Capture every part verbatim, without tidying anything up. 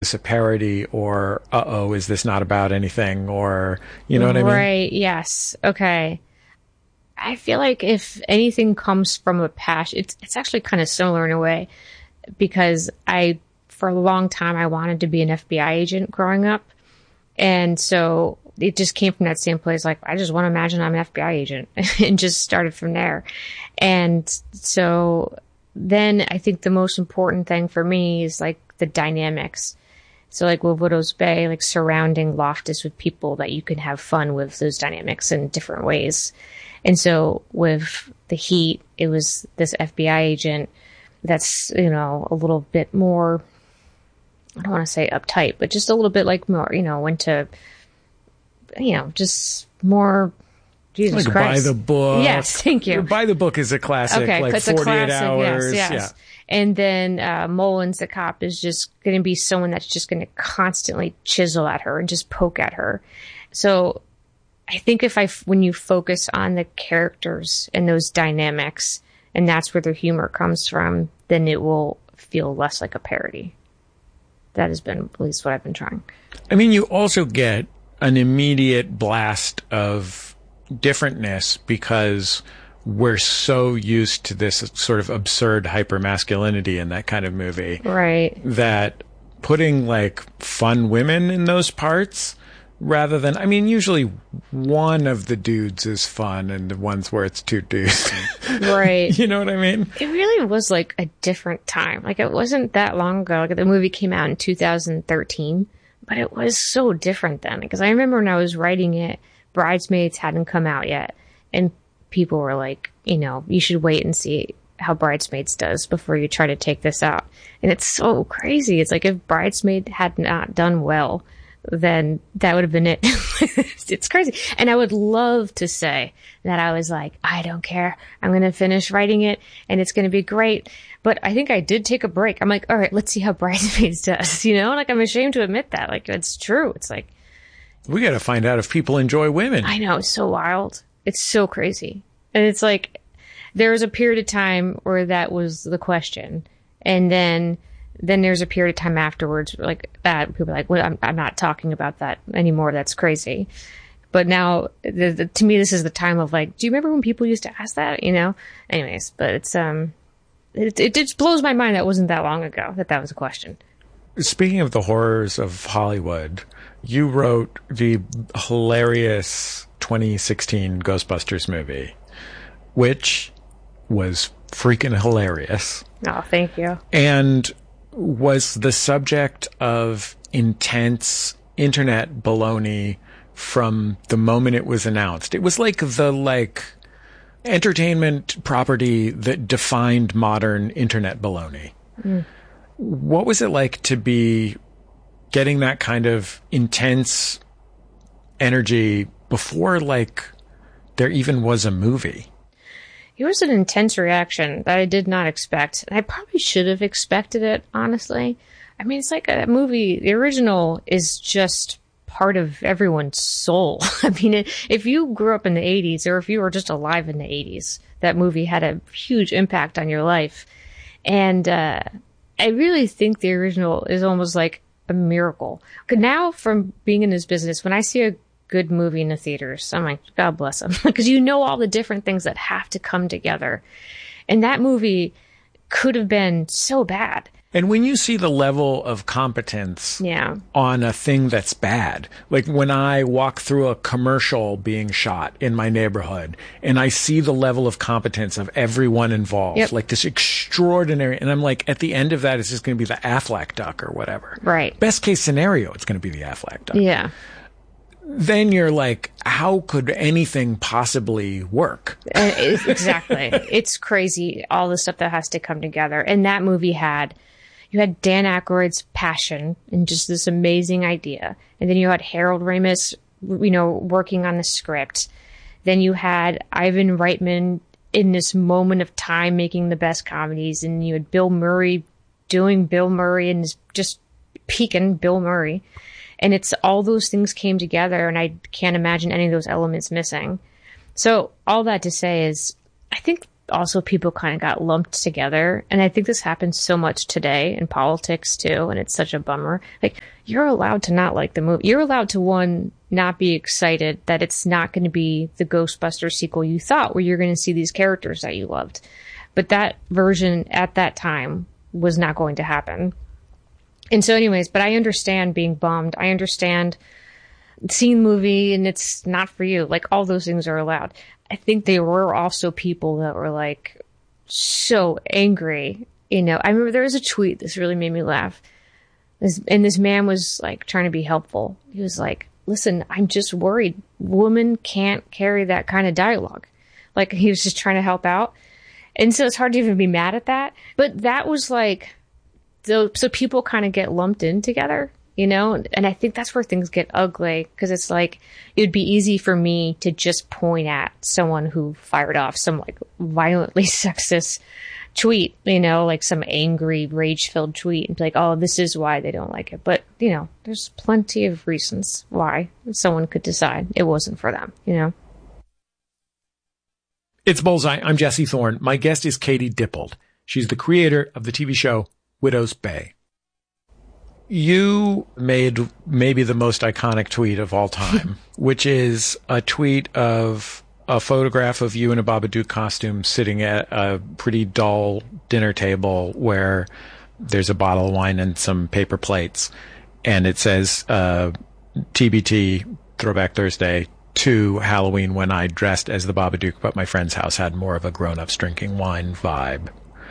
this a parody, or uh-oh, is this not about anything, or you know what I mean? Right, yes. Okay. I feel like if anything comes from a passion, it's it's actually kind of similar in a way, because I, for a long time, I wanted to be an F B I agent growing up. And so it just came from that same place. Like, I just want to imagine I'm an F B I agent and just started from there. And so then I think the most important thing for me is like the dynamics. So like with Widow's Bay, like surrounding Loftus with people that you can have fun with those dynamics in different ways. And so with The Heat, it was this F B I agent that's, you know, a little bit more, I don't want to say uptight, but just a little bit like more, you know, went to, you know, just more, Jesus like Christ. By the Book. Yes, thank you. By the Book is a classic, okay, like it's a forty-eight classic, hours. Yes, yes. Yeah. And then uh, Mullins, the cop, is just going to be someone that's just going to constantly chisel at her and just poke at her. So I think if I, when you focus on the characters and those dynamics, and that's where their humor comes from, then it will feel less like a parody. That has been at least what I've been trying. I mean, you also get an immediate blast of differentness because we're so used to this sort of absurd hypermasculinity in that kind of movie. Right. That putting like fun women in those parts rather than, I mean, usually one of the dudes is fun and the ones where it's two dudes. Right. You know what I mean? It really was like a different time. Like it wasn't that long ago. Like the movie came out in two thousand thirteen, but it was so different then. Because I remember when I was writing it, Bridesmaids hadn't come out yet. And people were like, you know, you should wait and see how Bridesmaids does before you try to take this out. And it's so crazy. It's like if Bridesmaid had not done well, then that would have been it. It's crazy. And I would love to say that I was like, I don't care. I'm going to finish writing it and it's going to be great. But I think I did take a break. I'm like, all right, let's see how Bridesmaids does. You know, like I'm ashamed to admit that. Like it's true. It's like, we got to find out if people enjoy women. I know. It's so wild. It's so crazy. And it's like, there was a period of time where that was the question. And then Then there's a period of time afterwards, like that people are like, well, I'm, I'm not talking about that anymore. That's crazy. But now, the, the, to me, this is the time of like, do you remember when people used to ask that? You know. Anyways, but it's um, it it just blows my mind that wasn't that long ago that that was a question. Speaking of the horrors of Hollywood, you wrote the hilarious twenty sixteen Ghostbusters movie, which was freaking hilarious. Oh, thank you. And was the subject of intense internet baloney from the moment it was announced. It was like the like entertainment property that defined modern internet baloney. Mm. What was it like to be getting that kind of intense energy before like there even was a movie? It was an intense reaction that I did not expect. I probably should have expected it, honestly. I mean, it's like a movie. The original is just part of everyone's soul. I mean, if you grew up in the eighties or if you were just alive in the eighties, that movie had a huge impact on your life. And uh, I really think the original is almost like a miracle. Now, from being in this business, when I see a good movie in the theaters, I'm like, God bless them. Because you know all the different things that have to come together. And that movie could have been so bad. And when you see the level of competence yeah. on a thing that's bad, like when I walk through a commercial being shot in my neighborhood and I see the level of competence of everyone involved, yep. like this extraordinary, and I'm like, at the end of that, it's just going to be the Affleck duck or whatever. Right. Best case scenario, it's going to be the Affleck duck. Yeah. Then you're like, how could anything possibly work? Exactly. It's crazy, all the stuff that has to come together. And that movie had, you had Dan Aykroyd's passion and just this amazing idea. And then you had Harold Ramis, you know, working on the script. Then you had Ivan Reitman in this moment of time making the best comedies. And you had Bill Murray doing Bill Murray and just peaking Bill Murray. And it's all those things came together, and I can't imagine any of those elements missing. So all that to say is, I think also people kind of got lumped together. And I think this happens so much today in politics too. And it's such a bummer. Like, you're allowed to not like the movie. You're allowed to, one, not be excited that it's not going to be the Ghostbusters sequel you thought, where you're going to see these characters that you loved. But that version at that time was not going to happen. And so anyways, but I understand being bummed. I understand seeing the movie and it's not for you. Like, all those things are allowed. I think there were also people that were like so angry. You know, I remember there was a tweet this really made me laugh. This, and this man was like trying to be helpful. He was like, listen, I'm just worried. Women can't carry that kind of dialogue. Like, he was just trying to help out. And so it's hard to even be mad at that. But that was like, so, so people kind of get lumped in together. You know, and I think that's where things get ugly, because it's like, it would be easy for me to just point at someone who fired off some like violently sexist tweet, you know, like some angry, rage-filled tweet, and be like, oh, this is why they don't like it. But, you know, there's plenty of reasons why someone could decide it wasn't for them, you know. It's Bullseye. I'm Jesse Thorne. My guest is Katie Dippold. She's the creator of the T V show Widow's Bay. You made maybe the most iconic tweet of all time, which is a tweet of a photograph of you in a Babadook costume sitting at a pretty dull dinner table where there's a bottle of wine and some paper plates. And it says, uh, T B T, Throwback Thursday, to Halloween, when I dressed as the Babadook, but my friend's house had more of a grown-ups drinking wine vibe.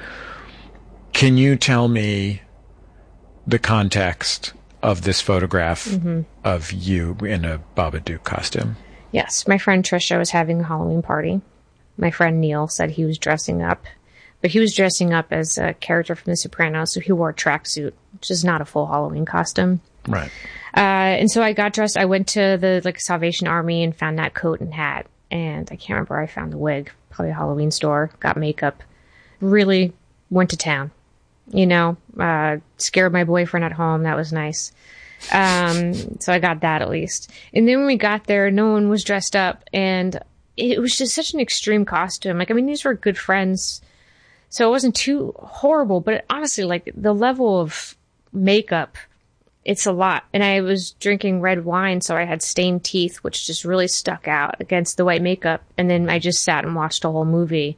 Can you tell me the context of this photograph mm-hmm. of you in a Babadook costume? Yes. My friend Trisha was having a Halloween party. My friend Neil said he was dressing up, but he was dressing up as a character from The Sopranos, so he wore a tracksuit, which is not a full Halloween costume. Right. Uh, and so I got dressed. I went to the like Salvation Army and found that coat and hat. And I can't remember where I found the wig. Probably a Halloween store. Got makeup. Really went to town. You know, uh, scared my boyfriend at home. That was nice. Um, so I got that at least. And then when we got there, no one was dressed up. And it was just such an extreme costume. Like, I mean, these were good friends. So it wasn't too horrible. But honestly, like, the level of makeup, it's a lot. And I was drinking red wine, so I had stained teeth, which just really stuck out against the white makeup. And then I just sat and watched a whole movie.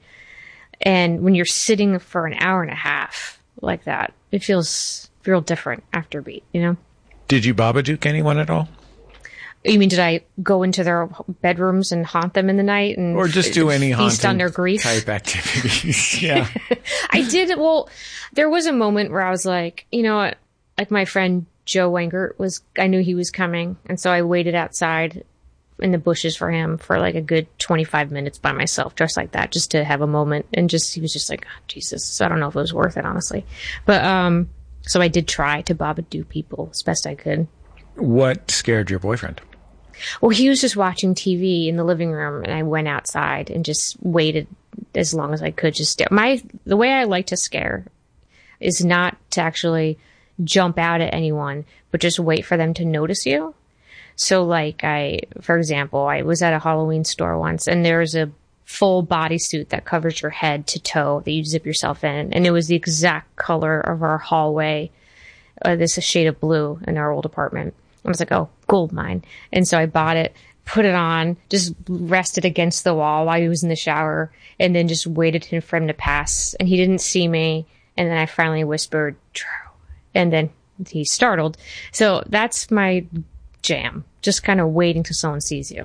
And when you're sitting for an hour and a half like that, it feels real different after a beat, you know? Did you Babadook anyone at all? You mean, did I go into their bedrooms and haunt them in the night? And or just do any feast on their grief type activities? Yeah. I did. Well, there was a moment where I was like, you know what? Like, my friend Joe Wengert was, I knew he was coming. And so I waited outside in the bushes for him for like a good twenty-five minutes by myself, dressed like that, just to have a moment. And just, he was just like, oh, Jesus. So I don't know if it was worth it, honestly. But, um, so I did try to Babadook people as best I could. What scared your boyfriend? Well, he was just watching T V in the living room, and I went outside and just waited as long as I could. Just stare. My, the way I like to scare is not to actually jump out at anyone, but just wait for them to notice you. So like I, for example, I was at a Halloween store once, and there's a full bodysuit that covers your head to toe that you zip yourself in. And it was the exact color of our hallway. Uh, this a shade of blue in our old apartment. I was like, oh, gold mine. And so I bought it, put it on, just rested against the wall while he was in the shower, and then just waited for him to pass. And he didn't see me. And then I finally whispered, Drew. And then he startled. So that's my jam. Just kind of waiting till someone sees you.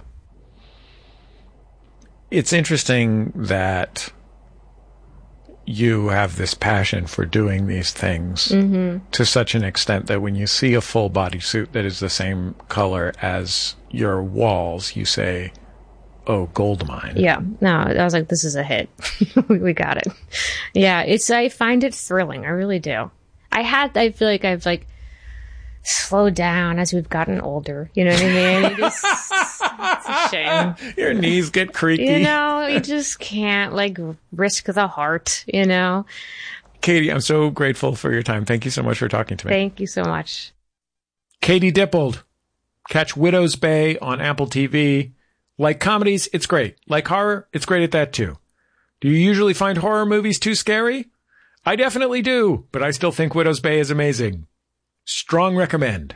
It's interesting that you have this passion for doing these things mm-hmm. to such an extent that when you see a full body suit that is the same color as your walls, you say, oh, gold mine. Yeah. No, I was like, this is a hit. We got it. Yeah. It's, I find it thrilling. I really do. I had, I feel like I've like slowed down as we've gotten older. You know what I mean? It is, it's a shame. Your knees get creaky. You know, you just can't like risk the heart, you know? Katie, I'm so grateful for your time. Thank you so much for talking to me. Thank you so much. Katie Dippold. Catch Widow's Bay on Apple T V. Like comedies, it's great. Like horror, it's great at that too. Do you usually find horror movies too scary? I definitely do, but I still think Widow's Bay is amazing. Strong recommend.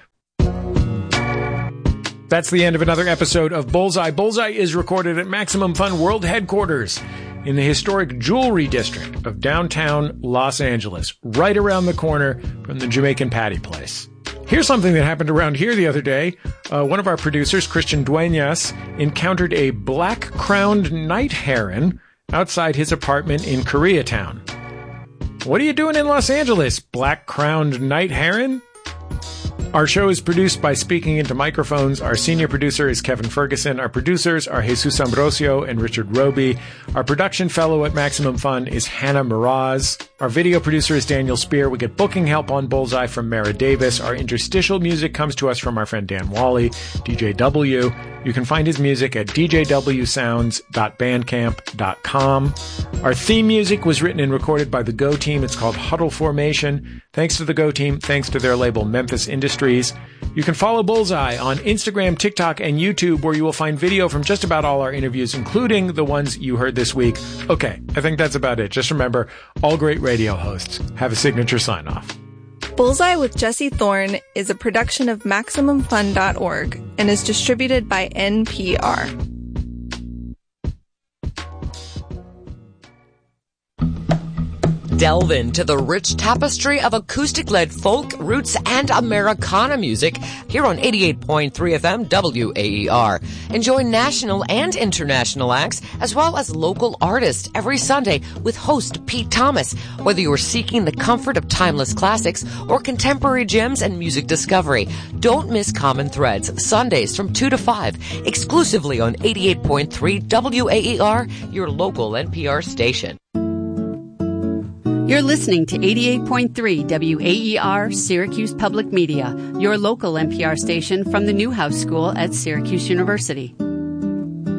That's the end of another episode of Bullseye. Bullseye is recorded at Maximum Fun World Headquarters in the historic Jewelry District of downtown Los Angeles, right around the corner from the Jamaican Patty Place. Here's something that happened around here the other day. Uh, one of our producers, Christian Dueñas, encountered a black-crowned night heron outside his apartment in Koreatown. What are you doing in Los Angeles, black-crowned night heron? Our show is produced by Speaking Into Microphones. Our senior producer is Kevin Ferguson. Our producers are Jesus Ambrosio and Richard Roby. Our production fellow at Maximum Fun is Hannah Miraz. Our video producer is Daniel Spear. We get booking help on Bullseye from Mara Davis. Our interstitial music comes to us from our friend Dan Wally, D J W. You can find his music at d j w sounds dot bandcamp dot com. Our theme music was written and recorded by the Go Team. It's called Huddle Formation. Thanks to the Go Team. Thanks to their label Memphis Industries. You can follow Bullseye on Instagram, TikTok, and YouTube, where you will find video from just about all our interviews, including the ones you heard this week. Okay, I think that's about it. Just remember, all great radio hosts have a signature sign-off. Bullseye with Jesse Thorne is a production of Maximum Fun dot org and is distributed by N P R. Delve into the rich tapestry of acoustic-led folk, roots, and Americana music here on eighty-eight point three F M W A E R. Enjoy national and international acts as well as local artists every Sunday with host Pete Thomas. Whether you are seeking the comfort of timeless classics or contemporary gems and music discovery, don't miss Common Threads Sundays from two to five exclusively on eighty-eight point three W A E R, your local N P R station. You're listening to eighty-eight point three W A E R Syracuse Public Media, your local N P R station from the Newhouse School at Syracuse University.